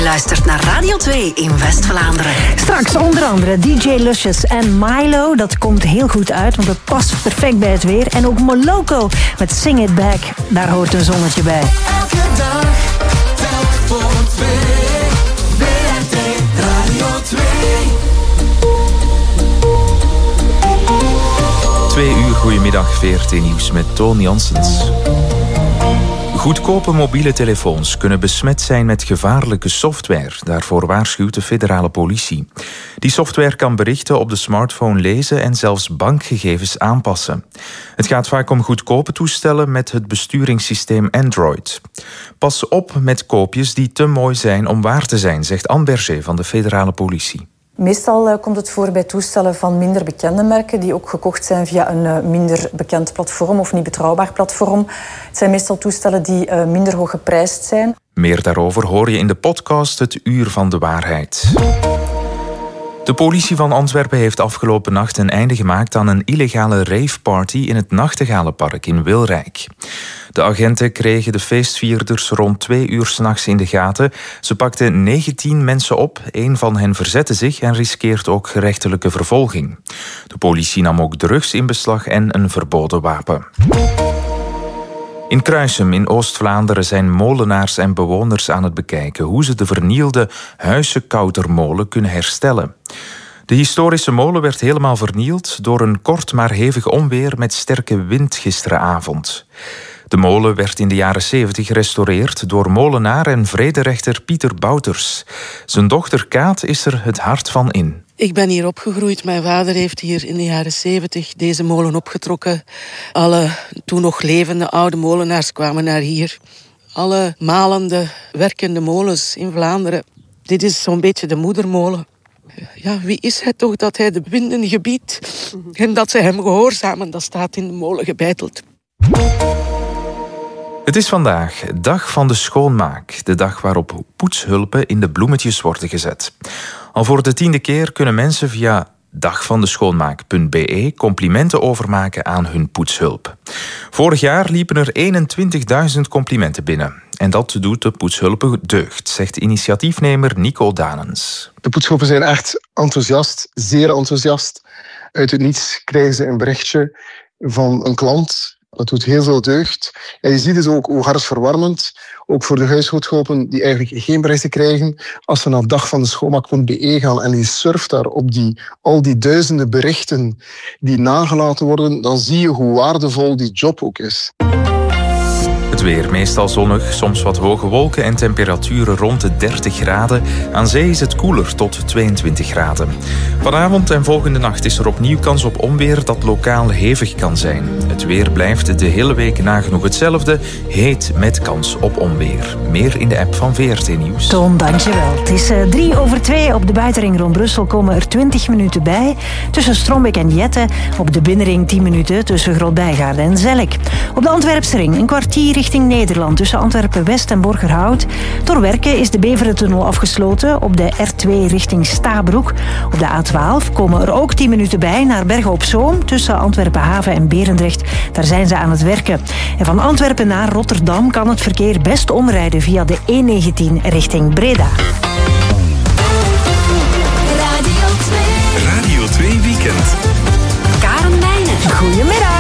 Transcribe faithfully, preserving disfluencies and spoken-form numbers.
luistert naar Radio twee in West-Vlaanderen. Straks onder andere D J Luscious en Milo. Dat komt heel goed uit, want het past perfect bij het weer. En ook Moloko met Sing It Back. Daar hoort een zonnetje bij. Elke dag, telk voor twee. W R T Radio twee. Twee uur, goedemiddag, V R T Nieuws met Toon Janssens. Goedkope mobiele telefoons kunnen besmet zijn met gevaarlijke software. Daarvoor waarschuwt de federale politie. Die software kan berichten op de smartphone lezen en zelfs bankgegevens aanpassen. Het gaat vaak om goedkope toestellen met het besturingssysteem Android. Pas op met koopjes die te mooi zijn om waar te zijn, zegt Anne Berger van de federale politie. Meestal uh, komt het voor bij toestellen van minder bekende merken die ook gekocht zijn via een uh, minder bekend platform of niet betrouwbaar platform. Het zijn meestal toestellen die uh, minder hoog geprijsd zijn. Meer daarover hoor je in de podcast Het Uur van de Waarheid. De politie van Antwerpen heeft afgelopen nacht een einde gemaakt aan een illegale raveparty in het Nachtegalenpark in Wilrijk. De agenten kregen de feestvierders rond twee uur 's nachts in de gaten. Ze pakten negentien mensen op, één van hen verzette zich en riskeert ook gerechtelijke vervolging. De politie nam ook drugs in beslag en een verboden wapen. In Kruisum in Oost-Vlaanderen zijn molenaars en bewoners aan het bekijken hoe ze de vernielde Huissen-Koutermolen kunnen herstellen. De historische molen werd helemaal vernield door een kort maar hevig onweer met sterke wind gisteravond. De molen werd in de jaren zeventig gerestaureerd door molenaar en vrederechter Pieter Bouters. Zijn dochter Kaat is er het hart van in. Ik ben hier opgegroeid. Mijn vader heeft hier in de jaren zeventig deze molen opgetrokken. Alle toen nog levende oude molenaars kwamen naar hier. Alle malende, werkende molens in Vlaanderen. Dit is zo'n beetje de moedermolen. Ja, wie is hij toch dat hij de winden gebiedt en dat ze hem gehoorzamen? Dat staat in de molen gebeiteld. Het is vandaag dag van de schoonmaak. De dag waarop poetshulpen in de bloemetjes worden gezet. Al voor de tiende keer kunnen mensen via dagvandeschoonmaak punt b e complimenten overmaken aan hun poetshulp. Vorig jaar liepen er eenentwintigduizend complimenten binnen. En dat doet de poetshulpen deugd, zegt initiatiefnemer Nico Danens. De poetshulpen zijn echt enthousiast, zeer enthousiast. Uit het niets krijgen ze een berichtje van een klant. Dat doet heel veel deugd. En je ziet dus ook hoe hartverwarmend, ook voor de huishoudhulpen die eigenlijk geen berichten krijgen, als ze naar dagvandeschoonmaak punt b e gaan en je surft daar op die, al die duizenden berichten die nagelaten worden, dan zie je hoe waardevol die job ook is. Het weer meestal zonnig, soms wat hoge wolken en temperaturen rond de dertig graden. Aan zee is het koeler tot tweeëntwintig graden. Vanavond en volgende nacht is er opnieuw kans op onweer dat lokaal hevig kan zijn. Het weer blijft de hele week nagenoeg hetzelfde, heet met kans op onweer. Meer in de app van V R T Nieuws. Tom, dankjewel. Het is uh, drie over twee. Op de buitenring rond Brussel komen er twintig minuten bij. Tussen Strombeek en Jette. Op de binnenring tien minuten tussen Grootbijgaarden en Zelk. Op de Antwerpse ring een kwartier richting Nederland tussen Antwerpen-West en Borgerhout. Door werken is de Beverentunnel afgesloten op de R twee richting Stabroek. Op de A twaalf komen er ook tien minuten bij naar Bergen op Zoom tussen Antwerpen-Haven en Berendrecht. Daar zijn ze aan het werken. En van Antwerpen naar Rotterdam kan het verkeer best omrijden via de E negentien richting Breda. Radio twee. Radio twee Weekend. Karen Meijnen. Goedemiddag.